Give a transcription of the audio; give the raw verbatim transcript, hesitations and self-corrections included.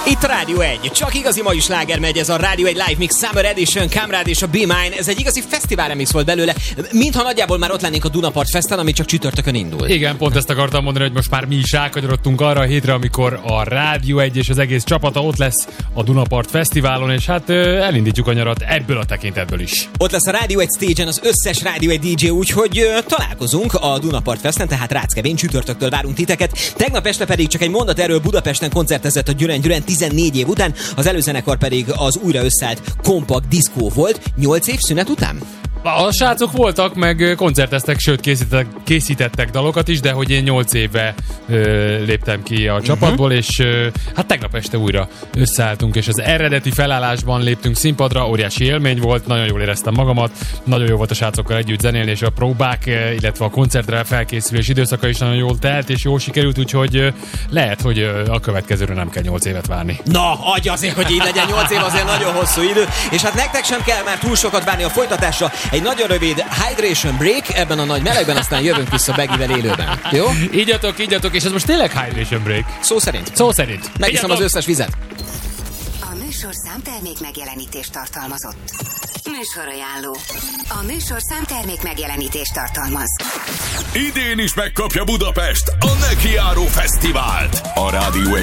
Itt a Rádió egy. Csak igazi mai sláger megy, ez a Rádió egy Live Mix Summer Edition, Kamrád és a Be Mine. Ez egy igazi fesztivál remix volt belőle, mintha nagyjából már ott lennénk a Dunapart Festen, ami csak csütörtökön indul. Igen, pont ezt akartam mondani, hogy most már mi is rákanyarodtunk arra a hétre, amikor a Rádió egy és az egész csapata ott lesz a Dunapart Fesztiválon, és hát elindítjuk a nyarat ebből a tekintetből is. Ott lesz a Rádió egy stage-en az összes Rádió egy dé dzsé, úgyhogy találkozunk a Dunapart Festen, tehát Ráckevén csütörtöktől várunk titeket. Tegnap este pedig csak egy mondat erről, Budapesten koncertezett a Gyürend Gyürend tizennégy év után, az előzenekar pedig az újra összeállt Kompakt Diszkó volt nyolc év szünet után. A srácok voltak, meg koncerteztek, sőt készítettek, készítettek dalokat is, de hogy én nyolc éve ö, léptem ki a csapatból, uh-huh. és ö, hát tegnap este újra összeálltunk, és az eredeti felállásban léptünk színpadra, óriási élmény volt, nagyon jól éreztem magamat, nagyon jó volt a srácokkal együtt zenélni, és a próbák, illetve a koncertre felkészülés időszaka is nagyon jól telt, és jól sikerült, úgyhogy ö, lehet, hogy ö, a következőre nem kell nyolc évet várni. Na, adj azért, hogy így legyen, nyolc év azért nagyon hosszú idő, és hát nektek sem kell már túl sokat várni a folytatásra. Egy nagyon rövid hydration break ebben a nagy melegben, aztán jövünk vissza Begivel élőben. Jó? Ígyatok, ígyatok, és ez most tényleg hydration break? Szó szerint. Szó szerint. Megiszom az összes vizet. A műsor számtermék megjelenítést tartalmazott. Műsorajánló. A műsor számtermék megjelenítést tartalmaz. Idén is megkapja Budapest a Nekijáró Fesztivált. A Rádió egy